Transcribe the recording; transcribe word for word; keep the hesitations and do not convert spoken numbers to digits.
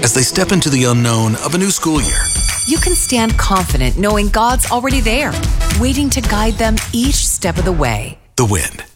as they step into the unknown of a new school year. You can stand confident knowing God's already there, waiting to guide them each step of the way. The Wind.